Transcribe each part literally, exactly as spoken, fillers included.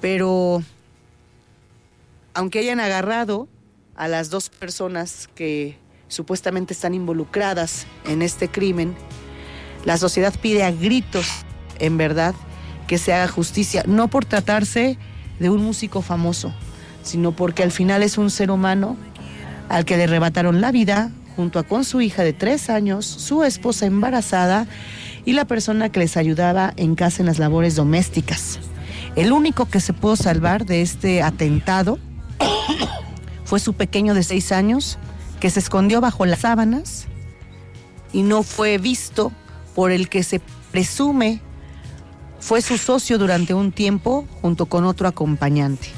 Pero aunque hayan agarrado a las dos personas que supuestamente están involucradas en este crimen, la sociedad pide a gritos, en verdad, que se haga justicia, no por tratarse de un músico famoso, sino porque al final es un ser humano al que le arrebataron la vida junto a con su hija de tres años, su esposa embarazada y la persona que les ayudaba en casa en las labores domésticas. El único que se pudo salvar de este atentado fue su pequeño de seis años, que se escondió bajo las sábanas y no fue visto por el que se presume fue su socio durante un tiempo junto con otro acompañante.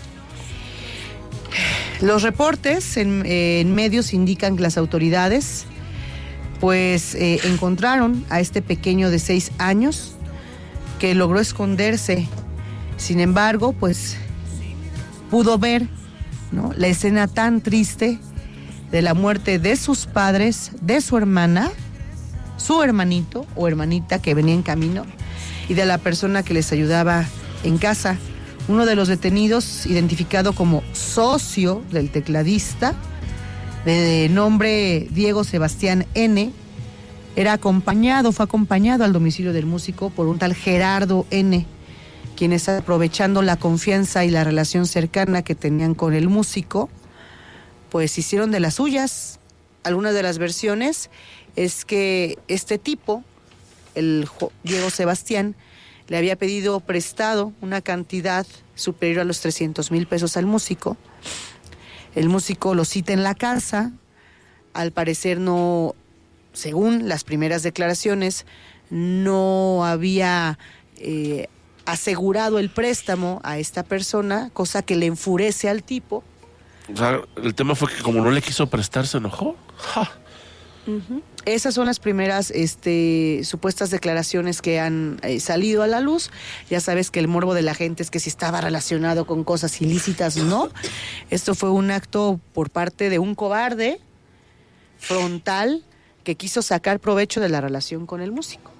Los reportes en, eh, en medios indican que las autoridades pues eh, encontraron a este pequeño de seis años que logró esconderse. Sin embargo, pues pudo ver, ¿no?, la escena tan triste de la muerte de sus padres, de su hermana, su hermanito o hermanita que venía en camino y de la persona que les ayudaba en casa. Uno de los detenidos, identificado como socio del tecladista, de nombre Diego Sebastián N., era acompañado, fue acompañado al domicilio del músico por un tal Gerardo N., quienes, aprovechando la confianza y la relación cercana que tenían con el músico, pues hicieron de las suyas. Algunas de las versiones es que este tipo, el Diego Sebastián, le había pedido prestado una cantidad superior a los trescientos mil pesos al músico. El músico lo cita en la casa. Al parecer no, según las primeras declaraciones, no había eh, asegurado el préstamo a esta persona, cosa que le enfurece al tipo. O sea, el tema fue que como no le quiso prestar, se enojó. ¡Ja! Uh-huh. Esas son las primeras este, supuestas declaraciones que han eh, salido a la luz. Ya sabes que el morbo de la gente es que si estaba relacionado con cosas ilícitas o no. Esto fue un acto por parte de un cobarde frontal que quiso sacar provecho de la relación con el músico.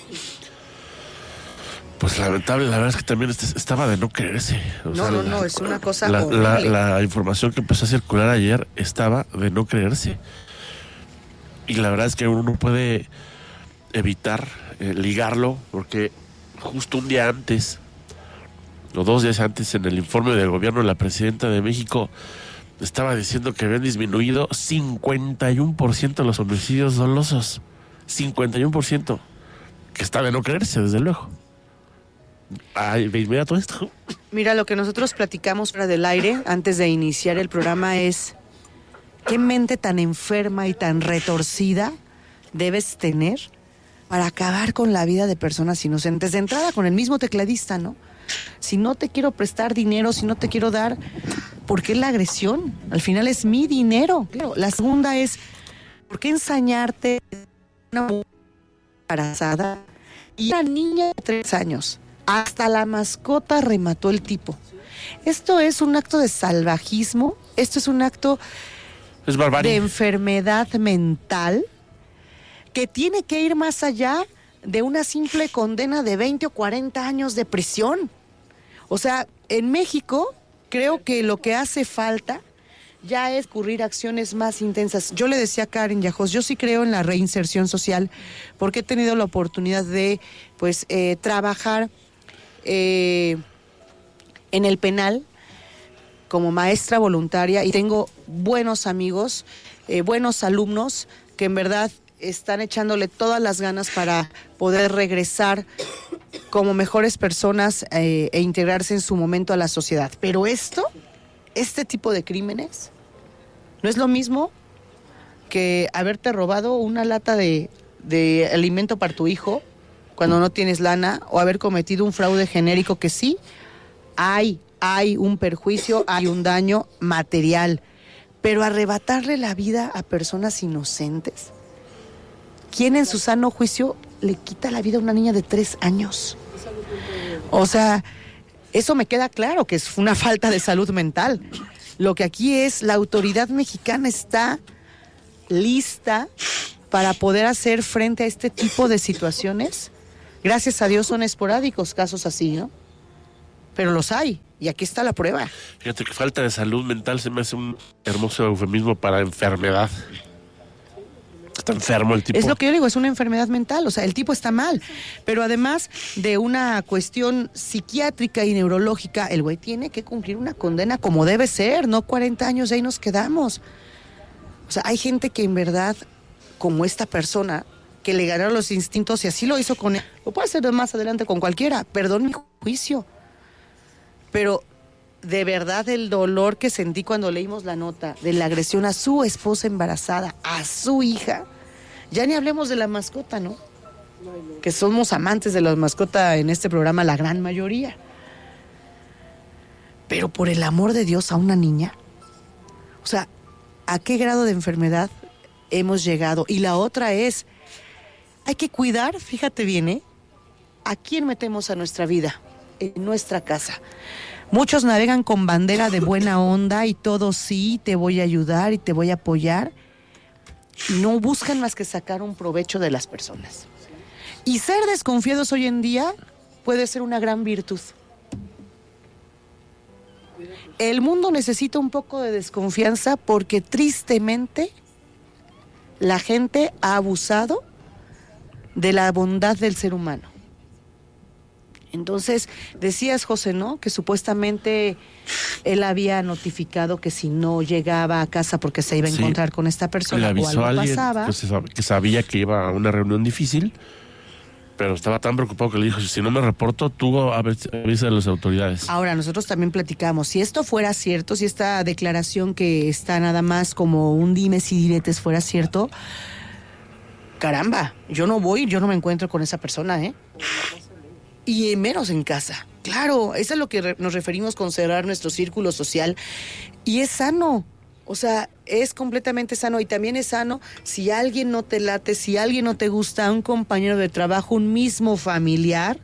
Pues lamentable, la verdad es que también estaba de no creerse. O no, sea, no, la, no, es una cosa la, horrible. La, la información que empezó a circular ayer estaba de no creerse. Y la verdad es que uno no puede evitar eh, ligarlo, porque justo un día antes, o dos días antes, en el informe del gobierno, la presidenta de México estaba diciendo que habían disminuido cincuenta y uno por ciento los homicidios dolosos. cincuenta y uno por ciento. Que está de no creerse, desde luego. Ay, de inmediato esto. Mira, lo que nosotros platicamos fuera del aire antes de iniciar el programa es: ¿qué mente tan enferma y tan retorcida debes tener para acabar con la vida de personas inocentes? De entrada, con el mismo tecladista, ¿no? Si no te quiero prestar dinero, si no te quiero dar, ¿por qué la agresión? Al final es mi dinero. Claro. La segunda es, ¿por qué ensañarte una mujer embarazada y una niña de tres años? Hasta la mascota remató el tipo. Esto es un acto de salvajismo, esto es un acto es barbarie. de enfermedad mental que tiene que ir más allá de una simple condena de veinte o cuarenta años de prisión. O sea, en México creo que lo que hace falta ya es ocurrir acciones más intensas. Yo le decía a Karen Yajos, yo sí creo en la reinserción social, porque he tenido la oportunidad de pues eh, trabajar eh, en el penal como maestra voluntaria, y tengo buenos amigos, eh, buenos alumnos que en verdad están echándole todas las ganas para poder regresar como mejores personas eh, e integrarse en su momento a la sociedad. Pero esto, este tipo de crímenes, no es lo mismo que haberte robado una lata de, de alimento para tu hijo cuando no tienes lana, o haber cometido un fraude genérico, que sí hay, hay un perjuicio, hay un daño material, pero arrebatarle la vida a personas inocentes. ¿Quién en su sano juicio le quita la vida a una niña de tres años? O sea, eso me queda claro que es una falta de salud mental. Lo que aquí es, la autoridad mexicana está lista para poder hacer frente a este tipo de situaciones. Gracias a Dios son esporádicos casos así, ¿no? pero los hay, y aquí está la prueba. Fíjate que falta de salud mental se me hace un hermoso eufemismo para enfermedad. Está enfermo el tipo. Es lo que yo digo, es una enfermedad mental, o sea, el tipo está mal, pero además de una cuestión psiquiátrica y neurológica, el güey tiene que cumplir una condena como debe ser, no cuarenta años y ahí nos quedamos. O sea, hay gente que en verdad, como esta persona, que le ganaron los instintos y así lo hizo con él, lo puede hacer más adelante con cualquiera, perdón mi juicio, pero de verdad el dolor que sentí cuando leímos la nota de la agresión a su esposa embarazada, a su hija, ya ni hablemos de la mascota, ¿no? Que somos amantes de la mascota en este programa, la gran mayoría. Pero por el amor de Dios a una niña, o sea, ¿a qué grado de enfermedad hemos llegado? Y la otra es, hay que cuidar, fíjate bien, ¿eh? ¿A quién metemos a nuestra vida? En nuestra casa. Muchos navegan con bandera de buena onda y todo sí, te voy a ayudar y te voy a apoyar. No buscan más que sacar un provecho de las personas. Y ser desconfiados hoy en día puede ser una gran virtud. El mundo necesita un poco de desconfianza porque tristemente la gente ha abusado de la bondad del ser humano. Entonces, decías, José, ¿no? Que supuestamente él había notificado que si no llegaba a casa porque se iba a encontrar sí, con esta persona le avisó o algo a alguien pasaba. Que, se, que sabía que iba a una reunión difícil, pero estaba tan preocupado que le dijo, si no me reporto, tú avisa a las autoridades. Ahora, nosotros también platicamos, si esto fuera cierto, si esta declaración que está nada más como un dimes y diretes fuera cierto, caramba, yo no voy, yo no me encuentro con esa persona, ¿eh? Y menos en casa. Claro, eso es lo que re- nos referimos con cerrar nuestro círculo social. Y es sano, o sea, es completamente sano. Y también es sano si alguien no te late, si alguien no te gusta, un compañero de trabajo, un mismo familiar,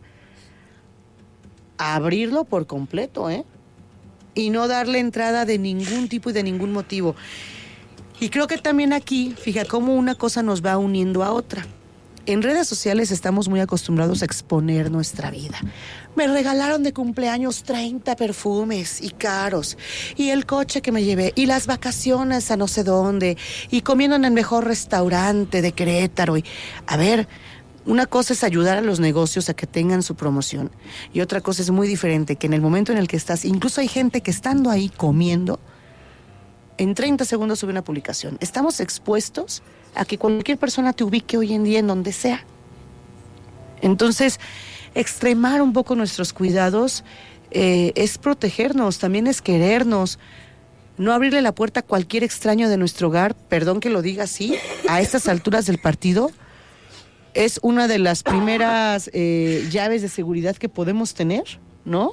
abrirlo por completo, ¿eh? Y no darle entrada de ningún tipo y de ningún motivo. Y creo que también aquí, fíjate cómo una cosa nos va uniendo a otra. En redes sociales estamos muy acostumbrados a exponer nuestra vida. Me regalaron de cumpleaños treinta perfumes y caros, y el coche que me llevé, y las vacaciones a no sé dónde, y comiendo en el mejor restaurante de Querétaro. Y, a ver, una cosa es ayudar a los negocios a que tengan su promoción, y otra cosa es muy diferente, que en el momento en el que estás, incluso hay gente que estando ahí comiendo, en treinta segundos sube una publicación. Estamos expuestos a que cualquier persona te ubique hoy en día en donde sea. Entonces, extremar un poco nuestros cuidados eh, es protegernos, también es querernos, no abrirle la puerta a cualquier extraño de nuestro hogar, perdón que lo diga así, a estas alturas del partido, es una de las primeras eh, llaves de seguridad que podemos tener, ¿no?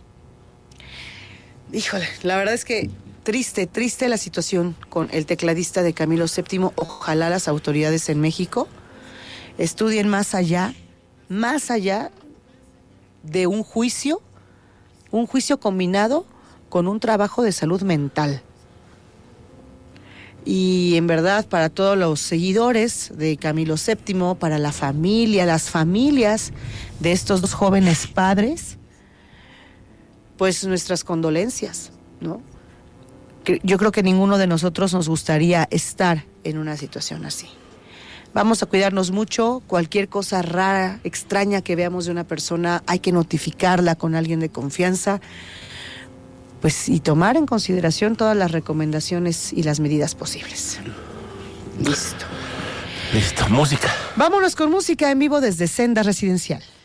Híjole, la verdad es que Triste, triste la situación con el tecladista de Camilo séptimo. Ojalá las autoridades en México estudien más allá, más allá de un juicio, un juicio combinado con un trabajo de salud mental. Y en verdad, para todos los seguidores de Camilo séptimo, para la familia, las familias de estos dos jóvenes padres, pues nuestras condolencias, ¿no? Yo creo que ninguno de nosotros nos gustaría estar en una situación así. Vamos a cuidarnos mucho, cualquier cosa rara, extraña que veamos de una persona, hay que notificarla con alguien de confianza, pues y tomar en consideración todas las recomendaciones y las medidas posibles. Listo. Listo, música. Vámonos con música en vivo desde Senda Residencial.